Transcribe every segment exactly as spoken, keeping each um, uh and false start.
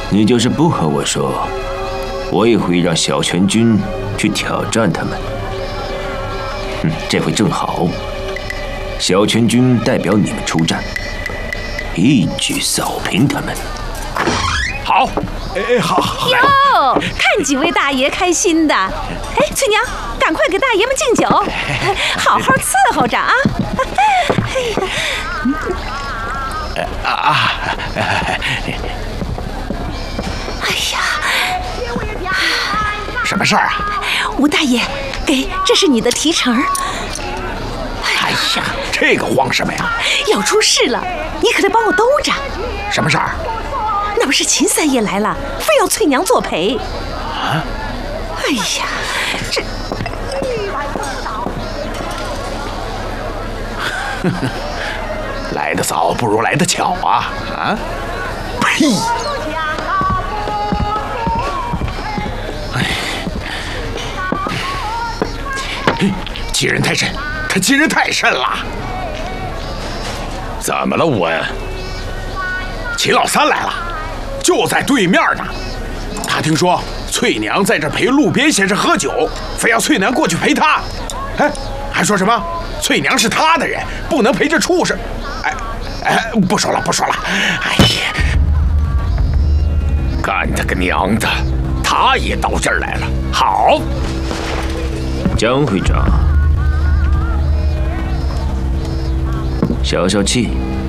你就是不和我说，我也会让小泉君去挑战他们。嗯，这回正好，小泉君代表你们出战，一举扫平他们。 好，哎，好，好。 哟，看几位大爷开心的。哎，翠娘，赶快给大爷们敬酒，好好伺候着啊！哎呀， 啊啊！ 哎呀， 什么事儿啊？ 吴大爷，给，这是你的提成。 哎呀，这个慌什么呀？ 要出事了，你可得帮我兜着。 什么事儿？ 那不是秦三爷来了，非要翠娘作陪。 啊！ 哎呀，这…… 来得早不如来得巧啊！啊！呸！哎，欺人太甚，他欺人太甚了！怎么了，吴恩？秦老三来了，就在对面呢。他听说翠娘在这陪路边先生喝酒，非要翠娘过去陪他。哎，还说什么翠娘是他的人，不能陪这畜生。哎哎，不说了，不说了。哎呀，干他个娘的！他也到这儿来了。好， 江会长，消消气，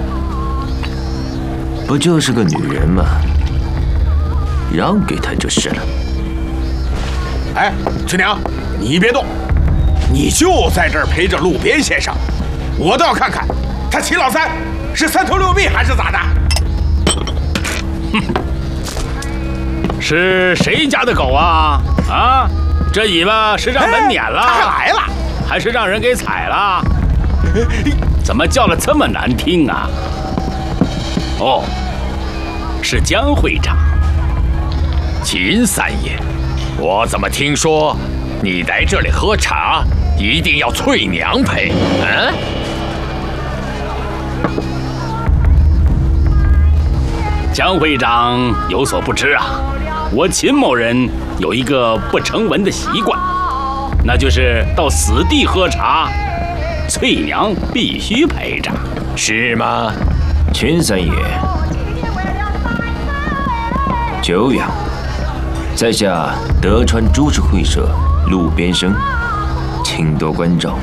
不就是个女人吗？让给她就是了。 哎，翠娘，你别动，你就在这儿陪着路边先生，我倒要看看他秦老三是三头六臂还是咋的。 哼，是谁家的狗啊？啊，这尾巴是让门碾了， 他还来了， 还是让人给踩了？怎么叫了这么难听啊？哦，是江会长。 秦三爷，我怎么听说你来这里喝茶一定要翠娘陪？嗯？ 江会长有所不知啊，我秦某人有一个不成文的习惯，那就是到死地喝茶，翠娘必须陪着， 是吗？ 秦三爷，久仰。在下德川株式会社路边生，请多关照。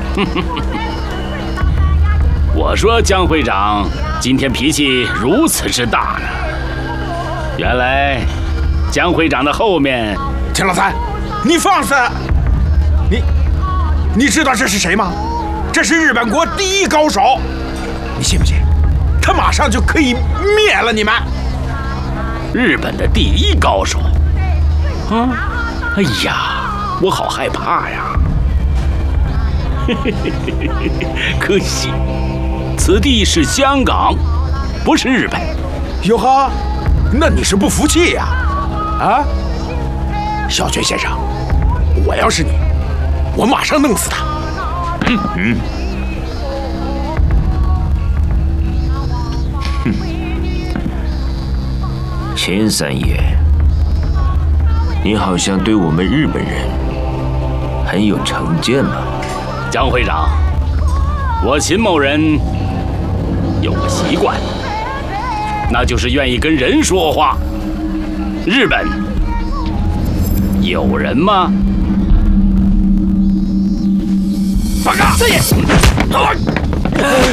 我说江会长今天脾气如此之大呢，原来江会长的后面…… 秦老三，你放肆！你你知道这是谁吗？这是日本国第一高手，你信不信？他马上就可以灭了你们！ 日本的第一高手。啊！哎呀，我好害怕呀！可惜，此地是香港，不是日本。 哟呵，那你是不服气呀？啊，小泉先生，我要是你，我马上弄死他。嗯嗯。 哼，秦三爷。你好像对我们日本人很有成见嘛， 江会长，我秦某人有个习惯，那就是愿意跟人说话。日本有人吗？ 报告， 四爷，